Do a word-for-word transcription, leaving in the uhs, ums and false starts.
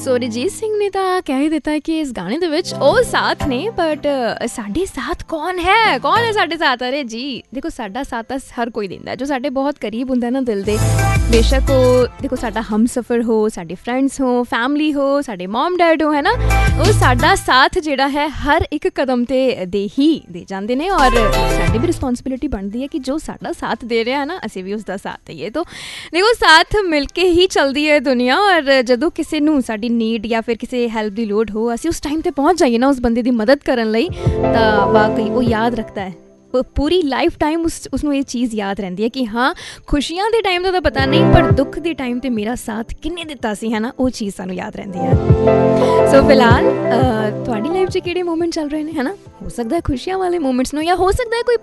ਸੋ ਅਰਿਜੀਤ ਸਿੰਘ ਨੇ ਤਾਂ ਕਹਿ ਹੀ ਦਿੱਤਾ ਕਿ ਇਸ ਗਾਣੇ ਦੇ ਵਿੱਚ ਉਹ ਸਾਥ ਨੇ, ਬਟ ਸਾਡੇ ਸਾਥ ਕੌਣ ਹੈ, ਕੌਣ ਹੈ ਸਾਡੇ ਸਾਥ? ਅਰੇ ਜੀ ਦੇਖੋ, ਸਾਡਾ ਸਾਥ ਤਾਂ ਹਰ ਕੋਈ ਦਿੰਦਾ ਜੋ ਸਾਡੇ ਬਹੁਤ ਕਰੀਬ ਹੁੰਦਾ ਨਾ ਦਿਲ ਦੇ। ਬੇਸ਼ੱਕ ਉਹ ਦੇਖੋ ਸਾਡਾ ਹਮਸਫਰ ਹੋ, ਸਾਡੇ ਫਰੈਂਡਸ ਹੋ, ਫੈਮਲੀ ਹੋ, ਸਾਡੇ ਮਮ ਡੈਡ ਹੋ, ਹੈ ਨਾ, ਉਹ ਸਾਡਾ ਸਾਥ ਜਿਹੜਾ ਹੈ ਹਰ ਇੱਕ ਕਦਮ 'ਤੇ ਦੇ ਹੀ ਦੇ ਜਾਂਦੇ ਨੇ। ਔਰ ਸਾਡੀ ਵੀ ਰਿਸਪੋਂਸਿਬਿਲਿਟੀ ਬਣਦੀ ਹੈ ਕਿ ਜੋ ਸਾਡਾ ਸਾਥ ਦੇ ਰਿਹਾ ਨਾ, ਅਸੀਂ ਵੀ ਉਸਦਾ ਸਾਥ ਦਈਏ। ਤਾਂ ਦੇਖੋ, ਸਾਥ ਮਿਲ ਕੇ ਹੀ ਚੱਲਦੀ ਹੈ ਦੁਨੀਆ। ਔਰ ਜਦੋਂ ਕਿਸੇ ਨੂੰ ਸਾਡੀ ਨੀਡ ਜਾਂ ਫਿਰ ਕਿਸੇ ਹੈਲਪ ਦੀ ਲੋੜ ਹੋ, ਅਸੀਂ ਉਸ ਟਾਈਮ 'ਤੇ ਪਹੁੰਚ ਜਾਈਏ ਨਾ ਉਸ ਬੰਦੇ ਦੀ ਮਦਦ ਕਰਨ ਲਈ, ਤਾਂ ਵਾਕਈ ਉਹ ਯਾਦ ਰੱਖਦਾ ਹੈ ਪੂਰੀ ਲਾਈਫ ਟਾਈਮ। ਉਸ ਉਸਨੂੰ ਇਹ ਚੀਜ਼ ਯਾਦ ਰਹਿੰਦੀ ਹੈ ਕਿ ਹਾਂ, ਖੁਸ਼ੀਆਂ ਦੇ ਟਾਈਮ ਦਾ ਤਾਂ ਪਤਾ ਨਹੀਂ, ਪਰ ਦੁੱਖ ਦੇ ਟਾਈਮ 'ਤੇ ਮੇਰਾ ਸਾਥ ਕਿੰਨੇ ਦਿੱਤਾ ਸੀ, ਹੈ ਨਾ, ਉਹ ਚੀਜ਼ ਸਾਨੂੰ ਯਾਦ ਰਹਿੰਦੀ ਹੈ। ਸੋ ਫਿਲਹਾਲ ਤੁਹਾਡੀ ਲਾਈਫ 'ਚ ਕਿਹੜੇ ਮੂਮੈਂਟ ਚੱਲ ਰਹੇ ਨੇ, ਹੈ ਨਾ? ਹੋ ਸਕਦਾ ਹੈ ਖੁਸ਼ੀਆਂ ਵਾਲੇ ਮੂਮੈਂਟਸ ਨੂੰ, ਜਾਂ ਹੋ ਸਕਦਾ ਹੈ ਕੋਈ